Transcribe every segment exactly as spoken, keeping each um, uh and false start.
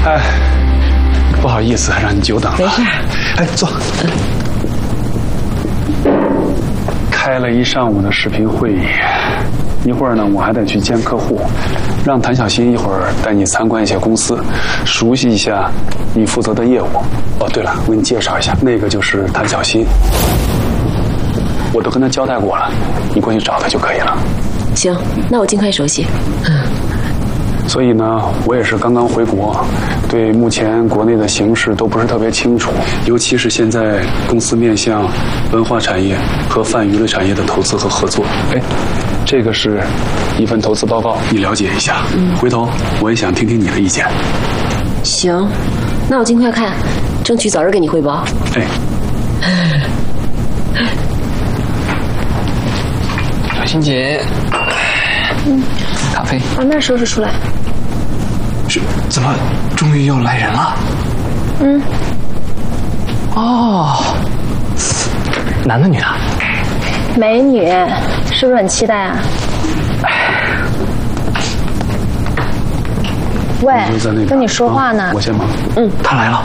哎，不好意思，让你久等了。 没事。 哎，坐。开了一上午的视频会议，一会儿呢，我还得去见客户，让谭小新一会儿带你参观一下公司，熟悉一下你负责的业务。哦，对了，我给你介绍一下，那个就是谭小新，我都跟他交代过了，你过去找他就可以了。 行，那我尽快熟悉。嗯。 所以呢，我也是刚刚回国，对目前国内的形势都不是特别清楚，尤其是现在公司面向文化产业和泛娱乐产业的投资和合作。哎，这个是一份投资报告，你了解一下。嗯，回头我也想听听你的意见。 行，那我尽快看，争取早日给你汇报。 哎， 小欣姐，嗯，咖啡。 把面收拾出来。 是，怎么终于又来人了？ 嗯。 哦，男的女的？ 美女，是不是很期待啊？喂，跟你说话呢。 啊、我先忙。 嗯，他来了。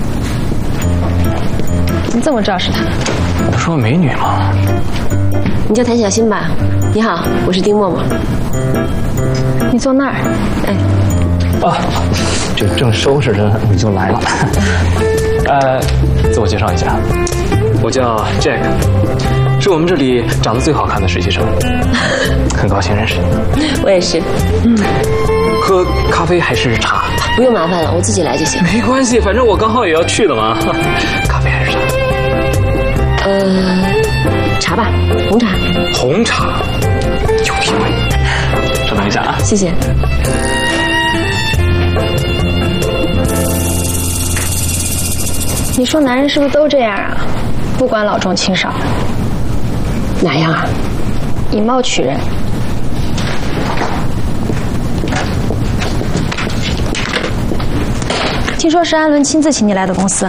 你怎么知道是他？ 我说美女嘛。 你叫谭小新吧？你好，我是丁默默。 你坐那儿。 哎。 啊，这正收拾着你就来了。呃，自我介绍一下，我叫 Jack， 是我们这里长得最好看的实习生，很高兴认识你。 我也是。 嗯，喝咖啡还是茶？ 不用麻烦了，我自己来就行。 没关系，反正我刚好也要去了嘛。咖啡还是茶？ 呃，茶吧，红茶。 红茶，有品味。稍等一下啊。 谢谢。 你说男人是不是都这样啊？不管老中青少。 哪样啊？ 以貌取人。听说是安伦亲自请你来的公司，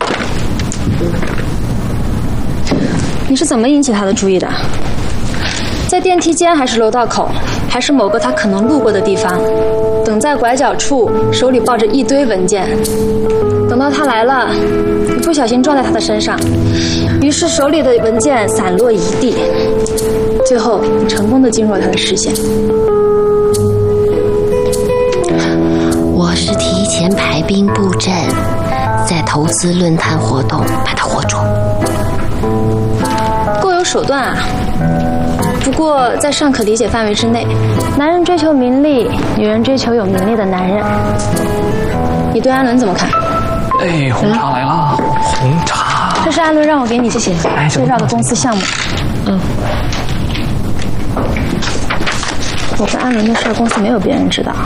你是怎么引起他的注意的？在电梯间还是楼道口，还是某个他可能路过的地方？等在拐角处，手里抱着一堆文件。等到他来了，你不小心撞在他的身上，于是手里的文件散落一地，最后你成功的进入了他的视线。 我是提前排兵布阵，在投资论坛活动把他活捉， 够有手段啊！不过在尚可理解范围之内，男人追求名利，女人追求有名利的男人。你对安伦怎么看？ 哎，红茶来了，红茶。 这是安伦让我给你介绍的公司项目。 嗯。 我跟安伦的事，公司没有别人知道。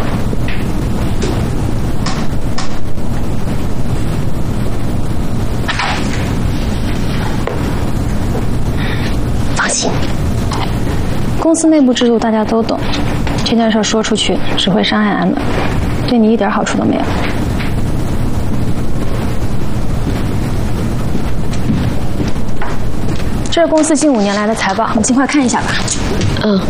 放心， 公司内部制度大家都懂，这件事说出去只会伤害安伦，对你一点好处都没有。这是公司近五年来的财报，你尽快看一下吧。 嗯。